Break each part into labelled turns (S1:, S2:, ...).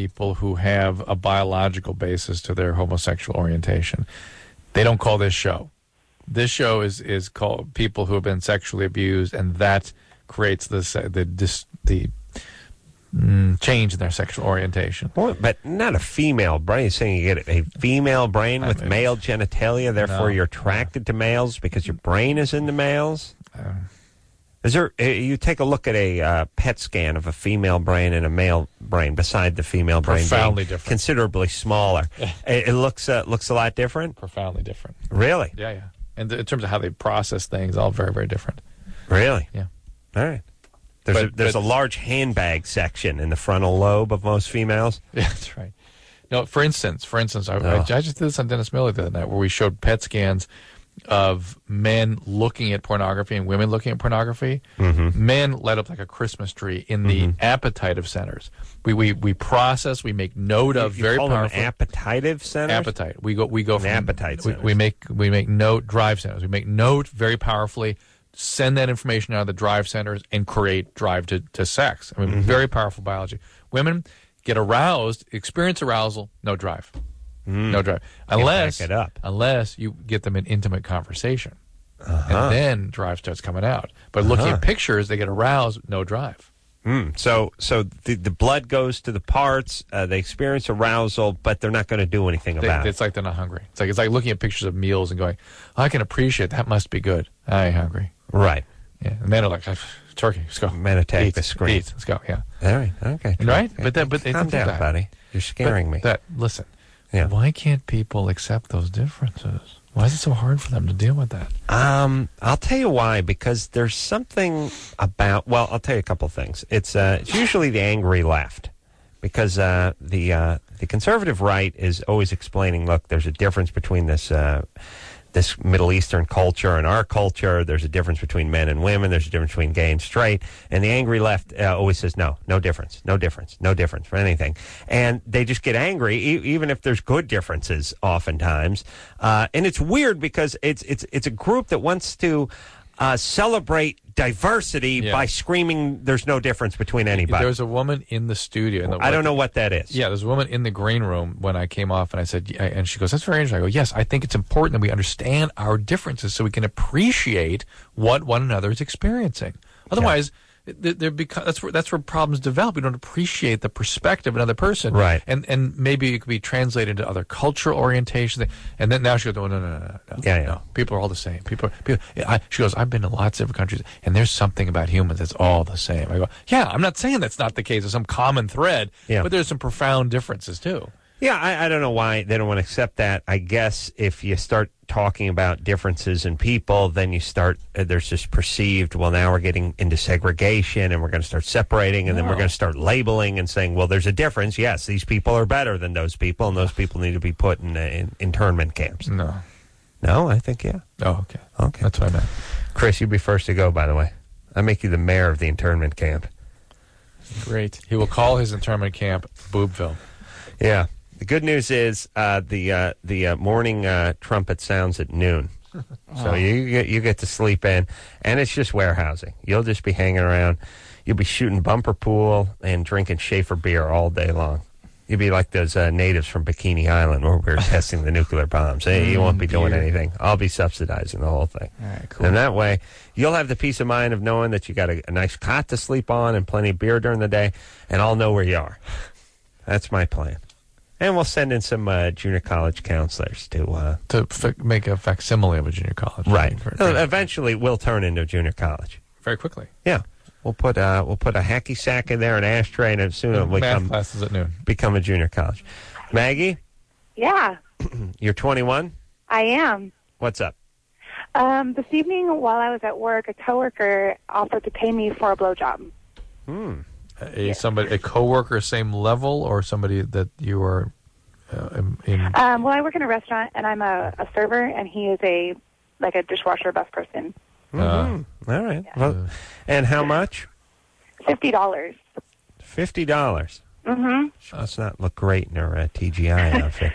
S1: people who have a biological basis to their homosexual orientation. They don't call this show. This show is called people who have been sexually abused, and that creates the change in their sexual orientation.
S2: Well, but not a female brain. You're saying you get a female brain with male genitalia, therefore you're attracted to males because your brain is into males? Is there? You take a look at a PET scan of a female brain and a male brain beside the female brain
S1: Profoundly
S2: being
S1: different.
S2: Considerably smaller. It looks a lot different?
S1: Profoundly different.
S2: Really?
S1: Yeah. And in terms of how they process things, all very, very different.
S2: Really?
S1: Yeah.
S2: All right. There's a large handbag section in the frontal lobe of most females.
S1: Yeah, that's right. No, for instance, I just did this on Dennis Miller the other night, where we showed PET scans of men looking at pornography and women looking at pornography.
S2: Mm-hmm.
S1: Men light up like a Christmas tree in the appetitive centers. We process, we make note of
S2: You
S1: very
S2: call them
S1: powerful
S2: appetitive centers?
S1: appetite. We go from
S2: appetite centers.
S1: we make note drive centers. We make note very powerfully. Send that information out of the drive centers and create drive to sex. I mean, very powerful biology. Women get aroused, experience arousal, no drive. No drive. Unless you get them in intimate conversation. And then drive starts coming out. But looking at pictures, they get aroused, no drive.
S2: So the blood goes to the parts, they experience arousal, but they're not going to do anything about it.
S1: It's like they're not hungry. It's like looking at pictures of meals and going, I can appreciate that must be good. I ain't hungry.
S2: Right.
S1: Yeah. And men are like, turkey, let's go.
S2: Men attack the screen.
S1: Eat, let's go, yeah.
S2: All right, okay.
S1: Right?
S2: Okay.
S1: But
S2: calm down, buddy. You're scaring me.
S1: Listen,
S2: Yeah.
S1: why can't people accept those differences? Why is it so hard for them to deal with that?
S2: I'll tell you why, because there's something about, well, I'll tell you a couple things. It's usually the angry left, because the conservative right is always explaining, look, there's a difference between this Middle Eastern culture and our culture. There's a difference between men and women. There's a difference between gay and straight. And the angry left always says, no difference for anything. And they just get angry, even if there's good differences oftentimes. And it's weird because it's a group that wants to celebrate diversity by screaming there's no difference between anybody.
S1: There's a woman in the studio.
S2: I don't know what that is.
S1: Yeah, there's a woman in the green room when I came off, and I said, and she goes, that's very interesting. I go, yes, I think it's important that we understand our differences so we can appreciate what one another is experiencing. Otherwise, that's where problems develop. We don't appreciate the perspective of another person.
S2: Right.
S1: And maybe it could be translated into other cultural orientations. And then now she goes, no. No. People are all the same. She goes, I've been to lots of different countries, and there's something about humans that's all the same. I go, yeah, I'm not saying that's not the case. There's some common thread, but there's some profound differences too.
S2: Yeah, I don't know why they don't want to accept that. I guess if you start talking about differences in people, then you start, there's this perceived, well, now we're getting into segregation and we're going to start separating and then we're going to start labeling and saying, well, there's a difference. Yes, these people are better than those people and those people need to be put in internment camps.
S1: No,
S2: I think, yeah.
S1: Oh, okay. That's what I meant.
S2: Chris, you'd be first to go, by the way. I make you the mayor of the internment camp.
S1: Great. He will call his internment camp Boobville.
S2: Yeah. The good news is the morning trumpet sounds at noon, so you get to sleep in, and it's just warehousing. You'll just be hanging around. You'll be shooting bumper pool and drinking Schaefer beer all day long. You'll be like those natives from Bikini Island where we're testing the nuclear bombs. You won't be doing anything. I'll be subsidizing the whole thing.
S1: All right, cool.
S2: And that way, you'll have the peace of mind of knowing that you got a nice cot to sleep on and plenty of beer during the day, and I'll know where you are. That's my plan. And we'll send in some junior college counselors to
S1: make a facsimile of a junior college.
S2: Right. Eventually, we'll turn into a junior college.
S1: Very quickly.
S2: Yeah. We'll put a hacky sack in there, an ashtray, and soon it'll
S1: math classes at noon.
S2: Become a junior college. Maggie?
S3: Yeah.
S2: You're 21?
S3: I am.
S2: What's up?
S3: This evening, while I was at work, a coworker offered to pay me for a blowjob.
S1: A coworker, same level, or somebody that you are in?
S3: Well, I work in a restaurant, and I'm a server, and he is a dishwasher bus person.
S2: All right.
S3: Yeah.
S2: Well, and how much?
S3: $50.
S2: $50.
S3: Mm-hmm.
S2: Let's not look great in her TGI outfit.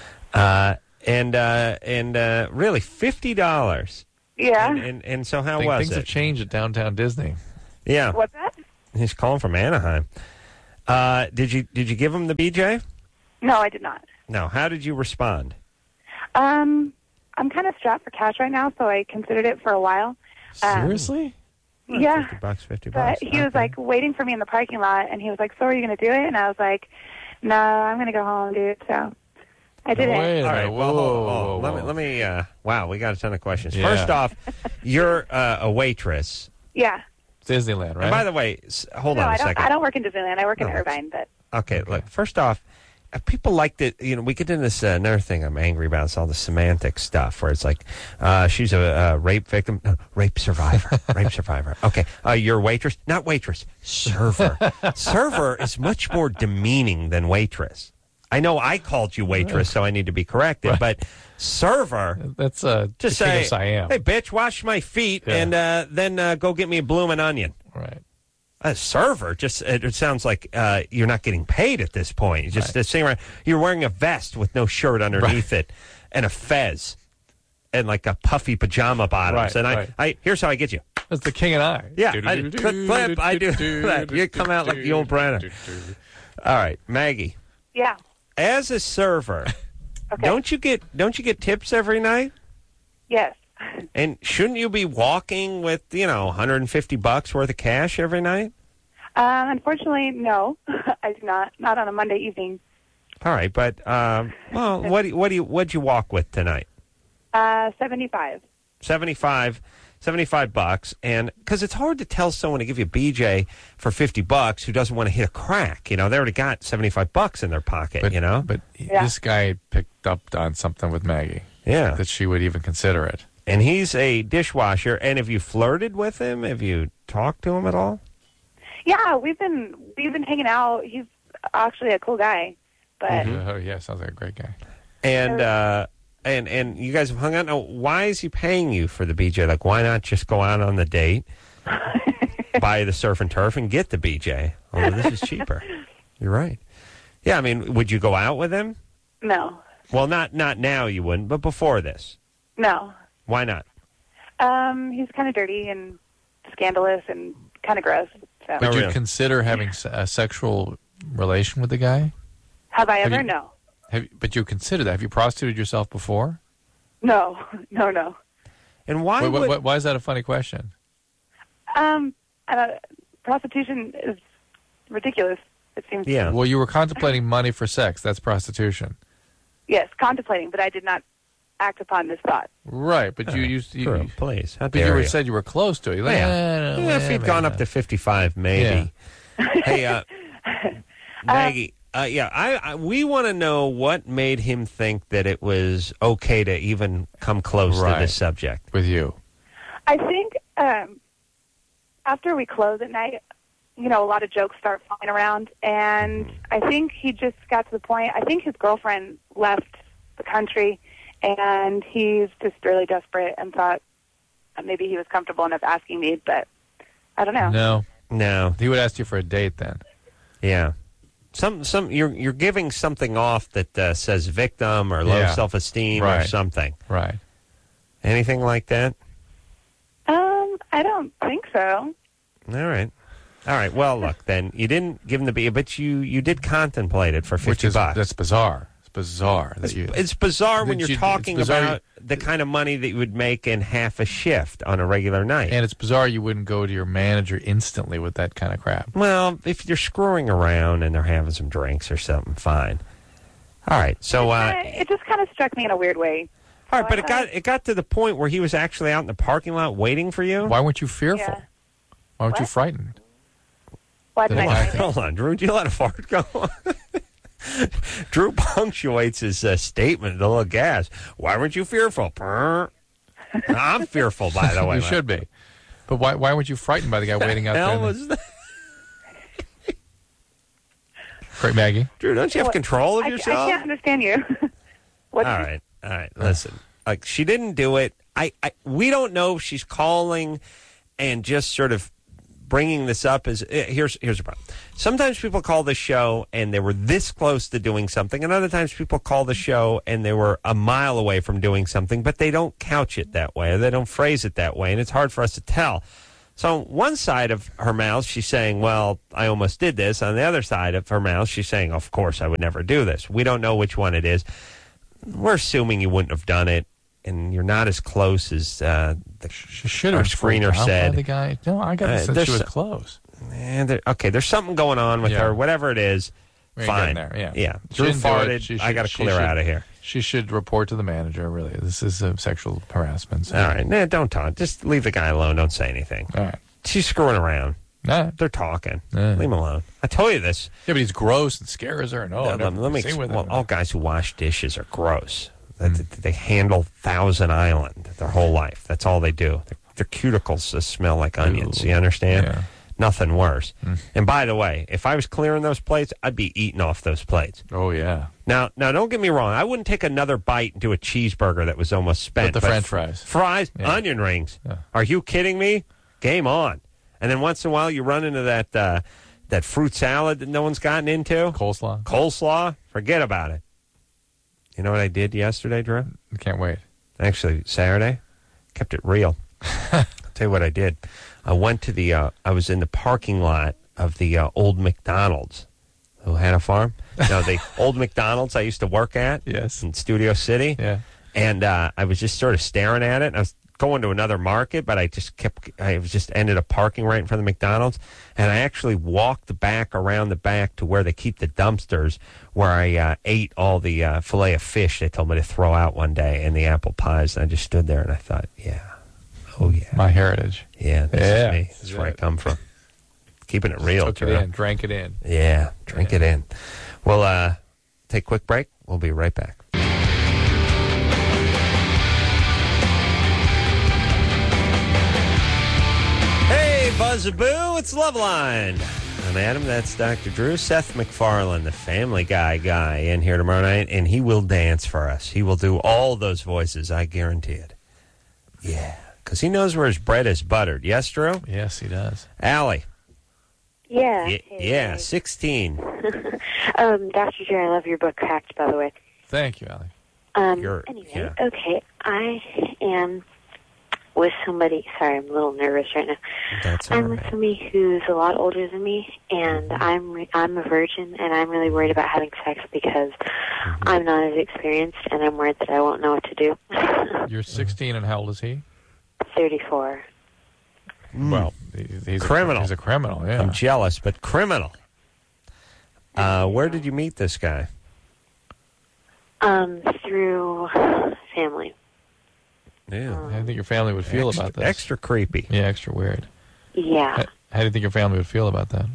S2: And really, $50.
S3: Yeah.
S2: And so how was it?
S1: Things have changed at Downtown Disney.
S2: Yeah.
S3: What's that?
S2: He's calling from Anaheim. Did you give him the BJ?
S3: No, I did not.
S2: No. How did you respond?
S3: I'm kind of strapped for cash right now, so I considered it for a while.
S1: Seriously?
S3: Yeah.
S2: $50.
S3: But he was like waiting for me in the parking lot, and he was like, "So are you going to do it?" And I was like, "No, I'm going to go home, dude." So I didn't.
S1: Wait a
S2: All right.
S1: minute.
S2: Well,
S1: Whoa.
S2: let me. Wow, we got a ton of questions.
S1: Yeah.
S2: First off, you're a waitress.
S3: Yeah.
S2: And
S1: Disneyland, right?
S2: by the way, hold
S3: No,
S2: on a
S3: I don't.
S2: second.
S3: I don't work in Disneyland. I work in
S2: No.
S3: Irvine, but
S2: Okay, look, first off, people like to, we get into this, another thing I'm angry about is all the semantic stuff where it's like, she's a rape victim, no, rape survivor, rape survivor. Okay, you're a waitress, not waitress, server. Server is much more demeaning than waitress. I know I called you waitress, so I need to be corrected, but server,
S1: That's
S2: just
S1: the
S2: say,
S1: King of Siam.
S2: hey, bitch, wash my feet,
S1: Yeah.
S2: and then go get me a bloomin' onion.
S1: Right.
S2: A server, just it sounds like you're not getting paid at this point. You just sitting around, you're wearing a vest with no shirt underneath it, and a fez, and like a puffy pajama bottoms.
S1: Right,
S2: And I here's how I get you.
S1: That's the King and I.
S2: Yeah, clip, clip, I do that. You come out like the old Brenner. All right, Maggie,
S3: yeah.
S2: as a server,
S3: Okay.
S2: don't you get tips every night?
S3: Yes.
S2: And shouldn't you be walking with $150 worth of cash every night?
S3: Unfortunately, no, I do not. Not on a Monday evening.
S2: All right, but what'd you walk with tonight?
S3: 75.
S2: 75 $75, and because it's hard to tell someone to give you a BJ for $50 who doesn't want to hit a crack. They already got $75 in their pocket.
S1: But, But
S3: Yeah.
S1: this guy picked up on something with Maggie.
S2: Yeah.
S1: That she would even consider it.
S2: And he's a dishwasher. And have you flirted with him? Have you talked to him at all?
S3: Yeah, we've been hanging out. He's actually a cool guy, but
S1: Oh yeah, sounds like a great guy.
S2: And you guys have hung out. Now, why is he paying you for the BJ? Like, why not just go out on the date, buy the surf and turf, and get the BJ? Oh, this is cheaper. You're right. Yeah, I mean, would you go out with him?
S3: no,
S2: Well, not now you wouldn't, but before this.
S3: no.
S2: Why not?
S3: He's kind of dirty and scandalous and kind of gross. So
S1: Would you
S2: really?
S1: consider having a sexual relation with the guy?
S3: have I
S1: Have
S3: ever?
S1: you-
S3: No,
S1: But you consider that? Have you prostituted yourself before?
S3: no, no.
S2: And why would...
S1: Why is that a funny question?
S3: Prostitution is ridiculous. It seems.
S2: Yeah.
S1: Well, you were contemplating money for sex. That's prostitution.
S3: Yes, contemplating, but I did not act upon this thought.
S1: Right, but you
S2: Girl, please. How
S1: but
S2: dare you?
S1: said you were close to it. You're like,
S2: Yeah. If he'd gone up to 55, maybe. Hey, Maggie, we want to know what made him think that it was okay to even come close to
S1: Right.
S2: this subject.
S1: with you.
S3: I think after we close at night, a lot of jokes start flying around, and I think he just got to the point. I think his girlfriend left the country, and he's just really desperate and thought that maybe he was comfortable enough asking me, but I don't know.
S2: No.
S1: He would ask you for a date then.
S2: Yeah. You're giving something off that says victim or low
S1: Yeah.
S2: self-esteem or
S1: Right.
S2: something.
S1: Right.
S2: Anything like that?
S3: I don't think so.
S2: All right. Well, look, then you didn't give him the BJ, but you did contemplate it for $50.
S1: That's bizarre. It's bizarre that you.
S2: It's bizarre when
S1: that
S2: you're
S1: you-
S2: talking
S1: it's bizarre
S2: about the kind of money that you would make in half a shift on a regular night.
S1: And it's bizarre you wouldn't go to your manager instantly with that kind of crap.
S2: Well, if you're screwing around and they're having some drinks or something, fine. All right. So,
S3: It just kind of struck me in a weird way.
S2: all right, but it got to the point where he was actually out in the parking lot waiting for you.
S1: Why weren't you fearful?
S3: Yeah.
S1: Why weren't you
S3: What?
S1: frightened?
S3: Why did
S1: Then
S3: I
S1: why-
S3: say that?
S2: Hold on, Drew. Did you let a fart go? Drew punctuates his statement with a little gas. Why weren't you fearful? Brr. I'm fearful, by the way.
S1: You should be. But why weren't you frightened by the guy waiting out
S2: Hell
S1: there?
S2: was that?
S1: Great, Maggie.
S2: Drew, don't you have
S3: What?
S2: control of
S3: I
S2: yourself?
S3: can't understand you. What?
S2: All right. Listen, like she didn't do it. We don't know if she's calling and just sort of bringing this up as here's the problem. Sometimes people call the show and they were this close to doing something, and other times people call the show and they were a mile away from doing something, but they don't couch it that way, or they don't phrase it that way, and it's hard for us to tell. So one side of her mouth, she's saying, well, I almost did this. On the other side of her mouth, she's saying, of course, I would never do this. We don't know which one it is. We're assuming you wouldn't have done it, and you're not as close as
S1: She should have
S2: screener said.
S1: The guy. No, I got the sense she was close.
S2: Okay, there's something going on with
S1: Yeah.
S2: her. Whatever it is,
S1: We ain't
S2: fine.
S1: getting there,
S2: Yeah.
S1: She
S2: Drew
S1: didn't do it.
S2: farted. I got to clear out of here.
S1: She should report to the manager, really. This is sexual harassment. So.
S2: All right. Nah, don't talk. Just leave the guy alone. Don't say anything.
S1: All right.
S2: She's screwing around.
S1: Nah.
S2: They're talking.
S1: Yeah.
S2: Leave him alone. I told you this.
S1: Yeah, but he's gross and scares her. And
S2: Let me.
S1: with
S2: Well,
S1: him.
S2: all guys who wash dishes are gross. They handle Thousand Island their whole life. That's all they do. Their cuticles just smell like onions.
S1: Ooh.
S2: You understand?
S1: Yeah.
S2: Nothing worse. And by the way, if I was clearing those plates, I'd be eating off those plates.
S1: Oh, yeah.
S2: Now, don't get me wrong. I wouldn't take another bite into a cheeseburger that was almost spent.
S1: But the French fries.
S2: Fries,
S1: Yeah.
S2: onion rings.
S1: Yeah.
S2: Are you kidding me? Game on. And then once in a while, you run into that fruit salad that no one's gotten into.
S1: Coleslaw.
S2: Coleslaw. Forget about it. You know what I did yesterday, Drew?
S1: Can't wait.
S2: Actually, Saturday. Kept it real. I'll tell you what I did. I went to I was in the parking lot of the old McDonald's. Who had a farm? No, the old McDonald's I used to work at.
S1: Yes.
S2: In Studio City.
S1: Yeah.
S2: And I was just sort of staring at it. And I was going to another market, but I just ended up parking right in front of the McDonald's. And I actually walked around the back to where they keep the dumpsters, where I ate all the filet of fish they told me to throw out one day and the apple pies. And I just stood there and I thought, yeah. Oh, yeah.
S1: My heritage.
S2: Yeah, this
S1: Yeah.
S2: is me. This is where I come from. Keeping it real,
S1: Took
S2: Drew.
S1: it in, drank it in.
S2: Yeah, drink it in. We'll take a quick break. We'll be right back. Hey, Buzzaboo, it's Loveline. I'm Adam, that's Dr. Drew. Seth MacFarlane, the Family Guy guy, in here tomorrow night, and he will dance for us. He will do all those voices, I guarantee it. Yeah, because he knows where his bread is buttered. Yes, Drew?
S1: Yes, he does.
S2: Allie.
S4: Yeah.
S2: Yeah, 16.
S4: Dr. Drew, I love your book, Cracked, by the way.
S1: Thank you, Allie.
S4: Anyway, okay, I am with somebody. Sorry, I'm a little nervous right now.
S2: That's all
S4: I'm with
S2: right.
S4: somebody who's a lot older than me, and I'm a virgin, and I'm really worried about having sex because I'm not as experienced, and I'm worried that I won't know what to do.
S1: You're 16, and how old is he?
S4: 34.
S1: Well, he's
S2: Criminal.
S1: He's a criminal, yeah.
S2: I'm jealous, but criminal. Where did you meet this guy?
S4: Through family.
S2: Yeah.
S1: How do you think your family would feel about this?
S2: Extra creepy.
S1: Yeah, extra weird.
S4: Yeah.
S1: How do you think your family would feel about that?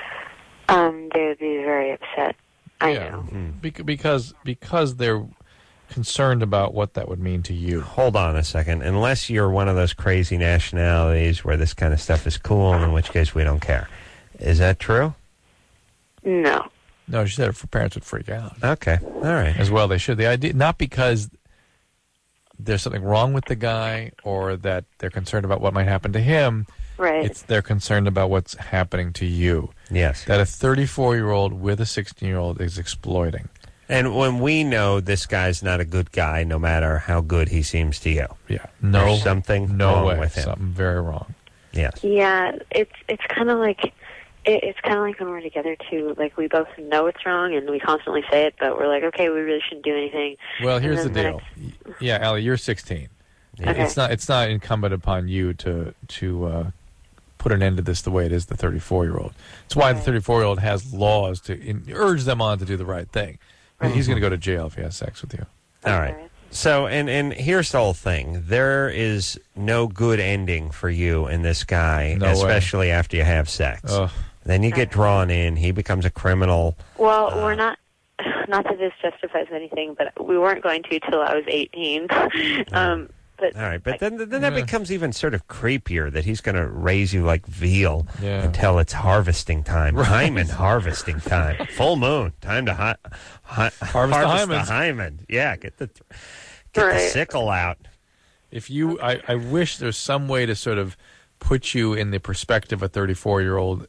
S4: They would be very upset. I know.
S1: Because they're concerned about what that would mean to you.
S2: Hold on a second. Unless you're one of those crazy nationalities where this kind of stuff is cool, in which case we don't care. Is that true?
S4: No.
S1: No, she said her parents would freak out.
S2: Okay. All right.
S1: As well, they should. The idea, not because there's something wrong with the guy or that they're concerned about what might happen to him.
S4: Right.
S1: It's they're concerned about what's happening to you.
S2: Yes.
S1: That a 34-year-old with a 16-year-old is exploiting.
S2: And when we know this guy's not a good guy, no matter how good he seems to you.
S1: Yeah.
S2: There's something wrong
S1: way.
S2: with him.
S1: Something very wrong.
S2: Yes.
S4: Yeah, it's kind of like it's kind of like when we're together too. Like we both know it's wrong, and we constantly say it, but we're like, okay, we really shouldn't do anything.
S1: Well, here's the
S4: And then
S1: deal. Yeah, Allie, you're 16.
S4: Okay.
S1: It's not incumbent upon you to put an end to this the way it is the 34-year-old. It's why the 34-year-old has laws to urge them on to do the right thing. He's going to go to jail if he has sex with you.
S2: All right. So, and here's the whole thing. There is no good ending for you and this guy,
S1: No way.
S2: especially after you have sex.
S1: Ugh.
S2: Then you get drawn in. He becomes a criminal.
S4: Well, we're not. Not that this justifies anything, but we weren't going to till I was 18. But
S2: All right, but then that becomes even sort of creepier that he's going to raise you like veal until it's harvesting time. Hymen harvesting time. Full moon. Time to harvest the hymen. Yeah, get the sickle out.
S1: If you, I wish there's some way to sort of put you in the perspective of a 34-year-old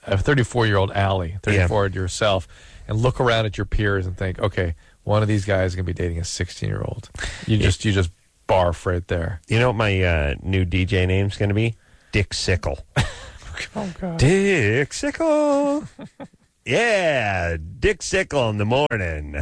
S1: Allie, 34 yourself, and look around at your peers and think, okay, one of these guys is going to be dating a 16-year-old. You just barf right there.
S2: You know what my new DJ name's going to be? Dick Sickle.
S1: Oh, God.
S2: Dick Sickle. Yeah, Dick Sickle in the morning.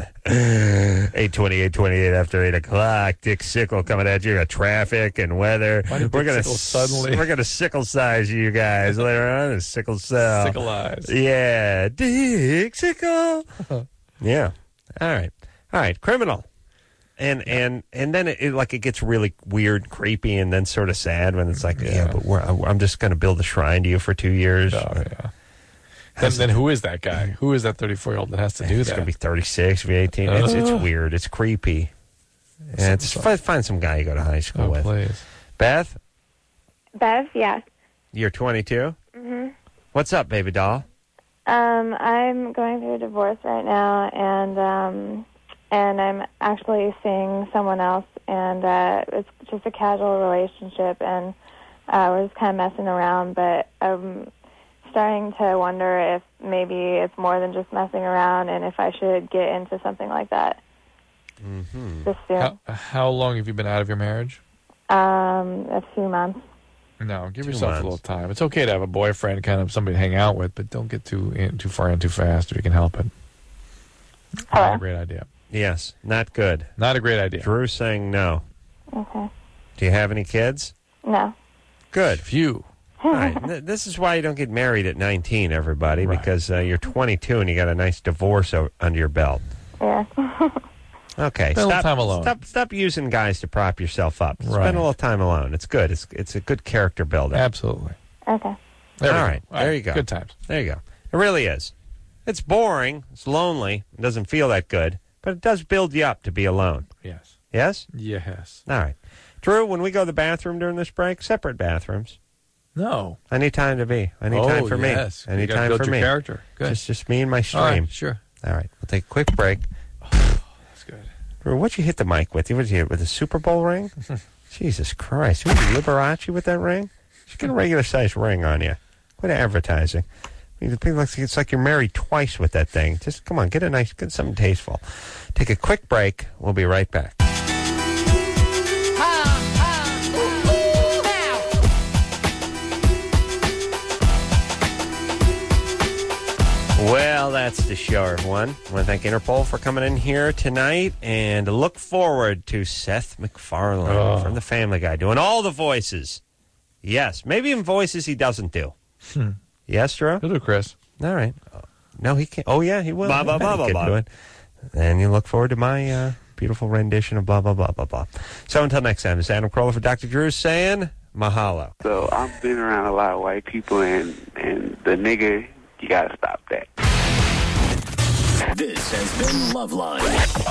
S2: 8:28 after 8 o'clock. Dick Sickle coming at you. Got traffic and weather.
S1: Why did
S2: We're
S1: Dick
S2: gonna
S1: Sickle suddenly?
S2: We're gonna sickle size you guys later on. Sickle cell.
S1: Sickle eyes.
S2: Yeah, Dick Sickle. Yeah. All right. Criminal. And then it gets really weird, creepy, and then sort of sad when it's like, but I'm just going to build a shrine to you for 2 years.
S1: Oh, yeah. Then who is that guy? Who is that 34-year-old that has to do
S2: It's
S1: that?
S2: going to be 36, be 18. It's weird. It's creepy. And find some guy you go to high school with.
S1: Please.
S2: Beth,
S3: Bev, yeah.
S2: you're 22?
S3: Mm-hmm.
S2: What's up, baby doll?
S3: I'm going through a divorce right now, and I'm actually seeing someone else, and it's just a casual relationship, and we're just kind of messing around, but I'm starting to wonder if maybe it's more than just messing around, and if I should get into something like that this soon.
S1: How long have you been out of your marriage?
S3: A few months.
S1: No, give
S2: 2
S1: yourself
S2: months.
S1: a little time. It's okay to have a boyfriend, kind of somebody to hang out with, but don't get too far in too fast if you can help it. Not a great idea.
S2: Yes, not good.
S1: Not a great idea.
S2: Drew's saying no.
S3: Okay.
S2: Do you have any kids?
S3: No.
S2: Good.
S1: Few.
S2: All right. This is why you don't get married at 19, everybody,
S1: Right.
S2: because you're 22 and you got a nice divorce under your belt.
S3: Yeah.
S2: Okay.
S1: Spend a little time alone.
S2: Stop using guys to prop yourself up.
S1: Right.
S2: Spend a little time alone. It's good. It's a good character builder.
S1: Absolutely.
S3: Okay.
S1: There we
S2: All
S1: go.
S2: right. There you go.
S1: Good times.
S2: There you go. It really is. It's boring. It's lonely. It doesn't feel that good, but it does build you up to be alone.
S1: Yes.
S2: Yes?
S1: Yes.
S2: All right. Drew, when we go to the bathroom during this break, separate bathrooms.
S1: No.
S2: I need time to be. I need time for
S1: yes.
S2: me. I
S1: You
S2: need
S1: gotta
S2: time
S1: build
S2: for
S1: your
S2: me.
S1: character. Good.
S2: Just me and my
S1: All
S2: stream.
S1: right, sure.
S2: All right. We'll take a quick break.
S1: That's good.
S2: Drew, what'd you hit the mic with? What did you hit with a Super Bowl ring? Jesus Christ. Who's Liberace with that ring? Just get a regular sized ring on you. Quit advertising. I mean, it's like you're married twice with that thing. Just come on, get something tasteful. Take a quick break. We'll be right back. Well, that's the show, everyone. I want to thank Interpol for coming in here tonight and look forward to Seth MacFarlane from The Family Guy doing all the voices. Yes, maybe even voices he doesn't do. Yes, Drew?
S1: You'll do, Chris.
S2: All right. No, he can't. Oh, yeah, he will.
S5: Blah, blah,
S2: I bet
S5: blah,
S2: he
S5: blah,
S2: can
S5: blah.
S2: do it. And you look forward to my beautiful rendition of blah, blah, blah, blah, blah. So until next time, this is Adam Carolla for Dr. Drew saying mahalo.
S6: So I've been around a lot of white people, and the nigga, you gotta stop that.
S7: This has been Loveline.